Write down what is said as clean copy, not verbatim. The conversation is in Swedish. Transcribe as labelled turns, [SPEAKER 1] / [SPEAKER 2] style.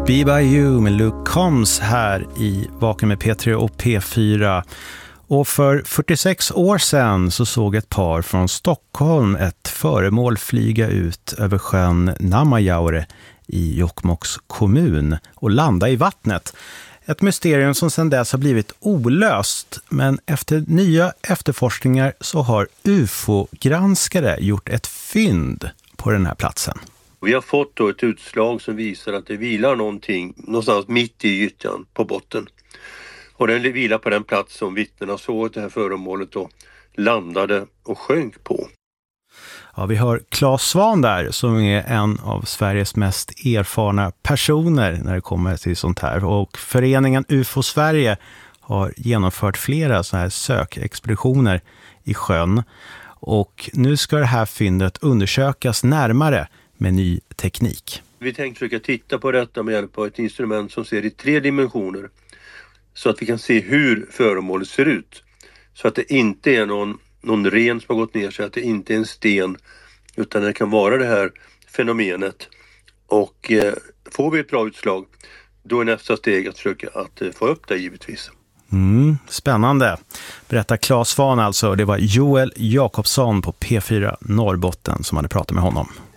[SPEAKER 1] Be By You med Luke Combs här i Vaken med P3 och P4. Och för 46 år sedan så såg ett par från Stockholm ett föremål flyga ut över sjön Namajaure i Jokkmokks kommun och landa i vattnet. Ett mysterium som sedan dess har blivit olöst, men efter nya efterforskningar så har UFO-granskare gjort ett fynd på den här platsen.
[SPEAKER 2] Vi har fått då ett utslag som visar att det vilar någonting någonstans mitt i gyttjan på botten. Och den vilar på den plats som vittnena såg att det här föremålet då landade och sjönk på.
[SPEAKER 1] Ja, vi har Claes Svahn där som är en av Sveriges mest erfarna personer när det kommer till sånt här. Och föreningen UFO Sverige har genomfört flera så här sökexpeditioner i sjön. Och nu ska det här fyndet undersökas närmare med ny teknik.
[SPEAKER 2] Vi tänkte försöka titta på detta med hjälp av ett instrument som ser i 3 dimensioner. Så att vi kan se hur föremålet ser ut. Så att det inte är någon ren som har gått ner sig, att det inte är en sten. Utan det kan vara det här fenomenet. Och får vi ett bra utslag, då är nästa steg att försöka att få upp det givetvis.
[SPEAKER 1] Spännande. Berättar Claes Svahn alltså. Det var Joel Jakobsson på P4 Norrbotten som hade pratat med honom.